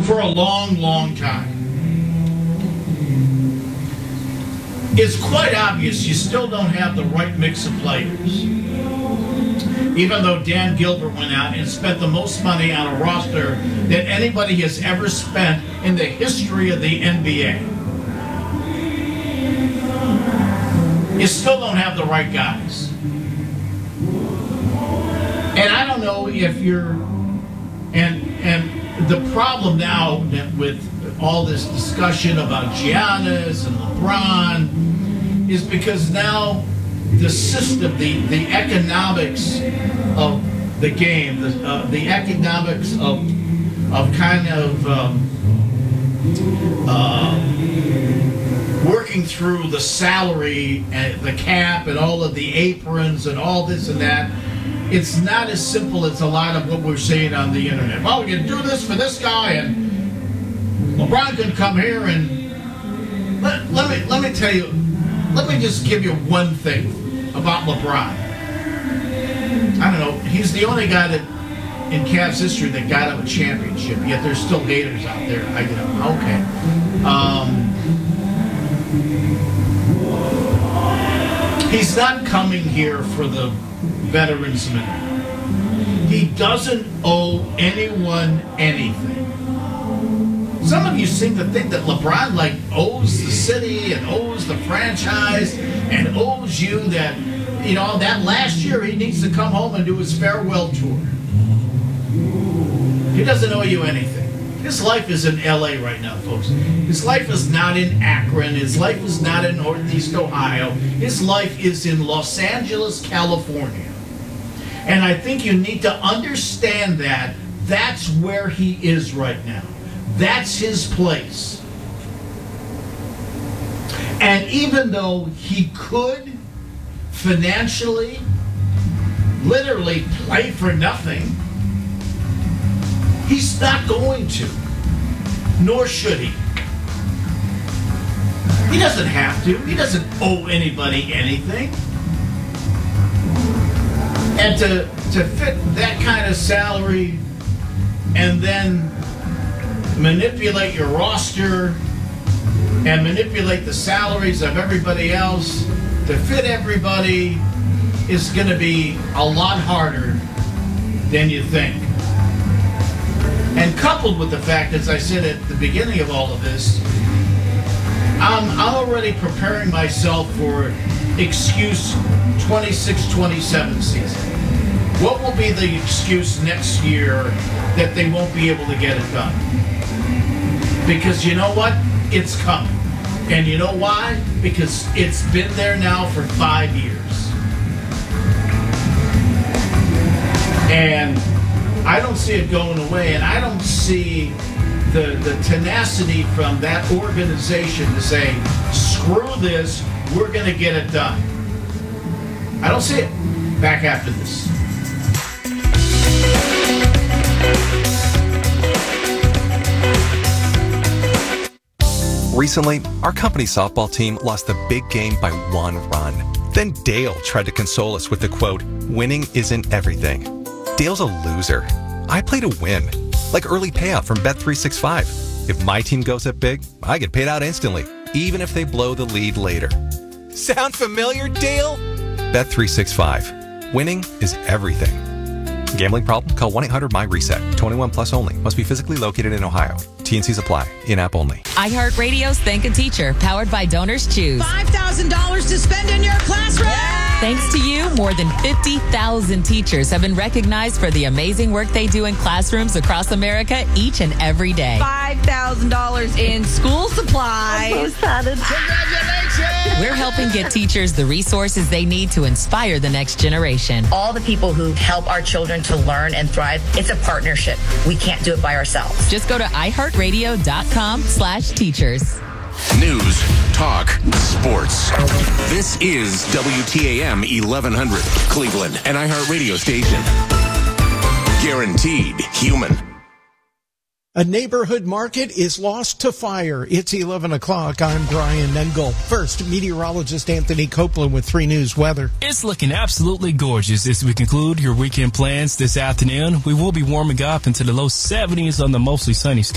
for a long, long time. It's quite obvious you still don't have the right mix of players. Even though Dan Gilbert went out and spent the most money on a roster that anybody has ever spent in the history of the NBA. You still don't have the right guys. And I don't know if you're... And the problem now with all this discussion about Giannis and LeBron is because now the system, the economics of the game, the economics of kind of working through the salary and the cap and all of the aprons and all this and that, it's not as simple as a lot of what we're seeing on the internet. Well, we can do this for this guy, and LeBron can come here and let me tell you. Let me just give you one thing about LeBron. I don't know. He's the only guy that in Cavs history that got him a championship. Yet there's still haters out there. Okay. He's not coming here for the veterans minute. He doesn't owe anyone anything. Some of you seem to think that LeBron owes the city and owes the franchise and owes you that, that last year he needs to come home and do his farewell tour. He doesn't owe you anything. His life is in L.A. right now, folks. His life is not in Akron. His life is not in Northeast Ohio. His life is in Los Angeles, California. And I think you need to understand that that's where he is right now. That's his place. And even though he could financially, literally play for nothing, he's not going to. Nor should he. He doesn't have to. He doesn't owe anybody anything. And to fit that kind of salary and then manipulate your roster and manipulate the salaries of everybody else to fit everybody is going to be a lot harder than you think. And coupled with the fact, as I said at the beginning of all of this, I'm already preparing myself for excuse 26-27 season. What will be the excuse next year that they won't be able to get it done? Because you know what? It's coming. And you know why? Because it's been there now for 5 years. And I don't see it going away, and I don't see the tenacity from that organization to say, screw this, we're going to get it done. I don't see it. Back after this. Recently, our company softball team lost the big game by 1 run. Then Dale tried to console us with the quote, "Winning isn't everything." Dale's a loser. I play to win, like early payout from Bet365. If my team goes up big, I get paid out instantly, even if they blow the lead later. Sound familiar, Dale? Bet365. Winning is everything. Gambling problem? Call 1-800-MY-RESET. 21 plus only. Must be physically located in Ohio. T&Cs apply. In-app only. iHeartRadio's Thank a Teacher, powered by Donors Choose. $5,000 to spend in your classroom. Thanks to you, more than 50,000 teachers have been recognized for the amazing work they do in classrooms across America each and every day. $5,000 in school supplies. I'm so excited. Congratulations! We're helping get teachers the resources they need to inspire the next generation. All the people who help our children to learn and thrive, it's a partnership. We can't do it by ourselves. Just go to iHeartRadio.com/teachers. News, talk, sports. This is WTAM 1100, Cleveland, an iHeartRadio station. Guaranteed human. A neighborhood market is lost to fire. It's 11 o'clock. I'm Brian Nengel. First, meteorologist Anthony Copeland with 3 News weather. It's looking absolutely gorgeous as we conclude your weekend plans this afternoon. We will be warming up into the low 70s on the mostly sunny sky.